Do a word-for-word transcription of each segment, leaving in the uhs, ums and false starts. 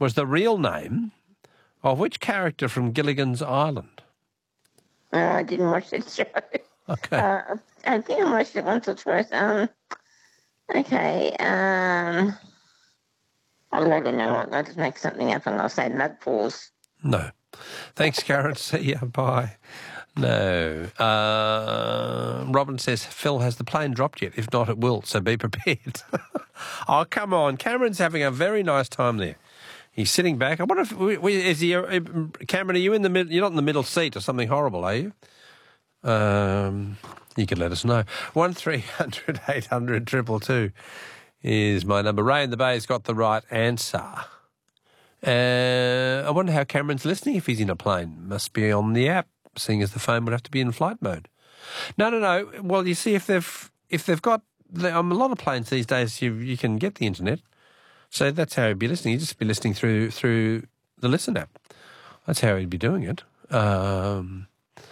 was the real name of which character from Gilligan's Island? Uh, I didn't watch that show. Okay. Uh, I think I watched it once or twice. Um, okay. Um, I don't know. I'll just make something up and I'll say Mudpaws. No. Thanks, Karen. See ya. Bye. No. Uh, Robin says, Phil, has the plane dropped yet? If not, it will, so be prepared. Oh, come on. Cameron's having a very nice time there. He's sitting back. I wonder if, we, we, is he, uh, Cameron, are you in the middle? You're not in the middle seat or something horrible, are you? Um, you could let us know. one three hundred eight hundred two two two is my number. Ray in the Bay's got the right answer. Uh, I wonder how Cameron's listening if he's in a plane. Must be on the app, seeing as the phone would have to be in flight mode. No, no, no. Well, you see, if they've if they've got um, a lot of planes these days, you you can get the internet. So that's how he'd be listening. He'd just be listening through through the Listen app. That's how he'd be doing it. Um,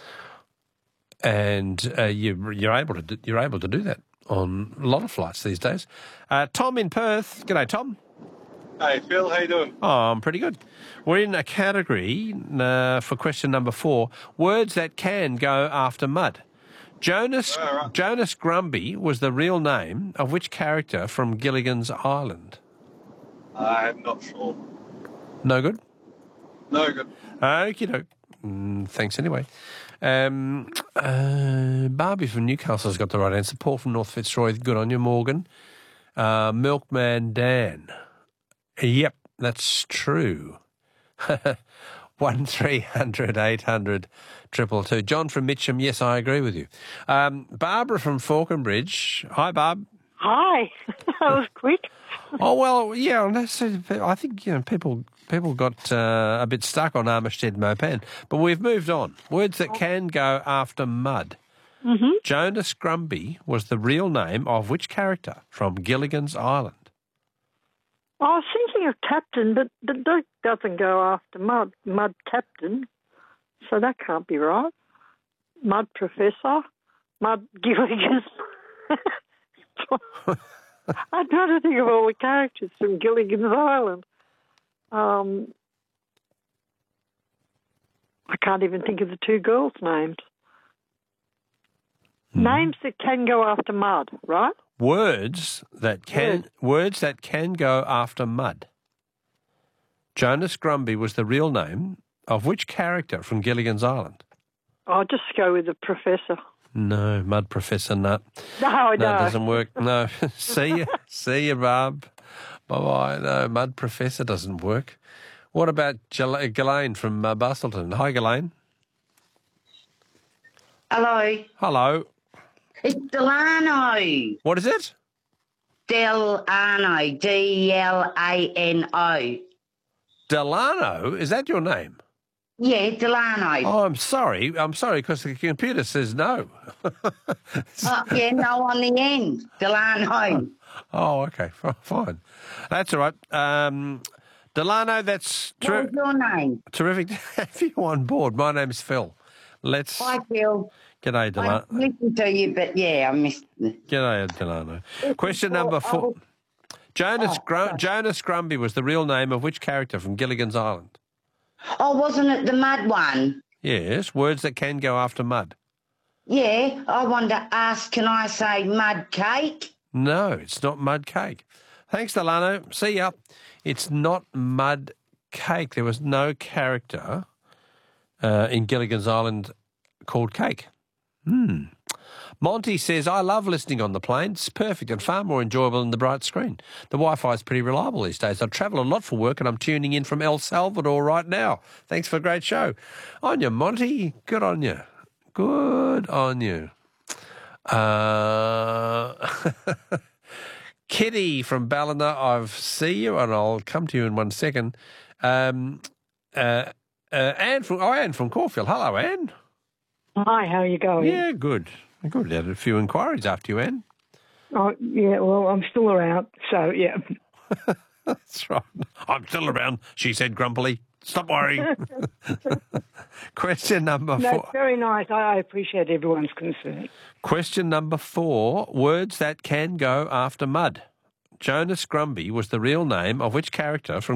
and uh, you, you're able to do, you're able to do that on a lot of flights these days. Uh, Tom in Perth. G'day, Tom. Hey, Phil, how you doing? Oh, I'm pretty good. We're in a category uh, for question number four, words that can go after mud. Jonas Oh, right. Jonas Grumby was the real name of which character from Gilligan's Island? I'm not sure. No good? No good. Okie doke. Mm, thanks anyway. Um, uh, Barbie from Newcastle's got the right answer. Paul from North Fitzroy, good on you. Morgan. Uh, Milkman Dan. Yep, that's true. One three hundred eight hundred triple two. John from Mitcham. Yes, I agree with you. Um, Barbara from Falconbridge. Hi, Barb. Hi. That was quick. Oh well, yeah. That's, I think you know people people got uh, a bit stuck on Armistead Mopan, but we've moved on. Words that can go after mud. Mm-hmm. Jonas Grumby was the real name of which character from Gilligan's Island? I was thinking of Captain, but the dog doesn't go after Mud. Mud Captain. So that can't be right. Mud Professor. Mud Gilligan. I'm trying to think of all the characters from Gilligan's Island. Um, I can't even think of the two girls' names. Hmm. Names that can go after mud, right? Words that can Words. words that can go after mud. Jonas Grumby was the real name of which character from Gilligan's Island? I'll just go with the professor. No, Mud Professor, no. No, No, no. it doesn't work. No. See you. See you, Barb. Bye-bye. No, Mud Professor doesn't work. What about Gil- Ghislaine from uh, Bustleton? Hi, Ghislaine. Hello. Hello. It's Delano. What is it? Delano. D E L A N O. Delano? Is that your name? Yeah, Delano. Oh, I'm sorry. I'm sorry because the computer says no. Oh, yeah, no on the end. Delano. Oh, okay. F- Fine. That's all right. Um, Delano, that's ter- What's your name? terrific to have you on board. My name's Phil. Let's... Hi, Phil. G'day, I Delano. listened to you, but yeah, I missed it. G'day, Delano. Question number four. Jonas, Oh, Gru- sorry. Jonas Grumby was the real name of which character from Gilligan's Island? Oh, wasn't it the mud one? Yes, words that can go after mud. Yeah, I wanted to ask, can I say mud cake? No, it's not mud cake. Thanks, Delano. See ya. It's not mud cake. There was no character uh, in Gilligan's Island called Cake. Hmm. Monty says, I love listening on the plane. It's perfect and far more enjoyable than the bright screen. The Wi-Fi is pretty reliable these days. I travel a lot for work and I'm tuning in from El Salvador right now. Thanks for a great show. On you, Monty. Good on you. Good on you. Uh, Kitty from Ballina, I see you and I'll come to you in one second. Um, uh, uh, Anne from, oh, Anne from Caulfield. Hello, Anne. Hi, how are you going? Yeah, good. Good. Had a few inquiries after you, Anne. Oh, yeah, well, I'm still around, so, yeah. That's right. I'm still around, she said grumpily. Stop worrying. Question number No, four. it's very nice. I, I appreciate everyone's concern. Question number four. Words that can go after mud. Jonas Grumby was the real name of which character from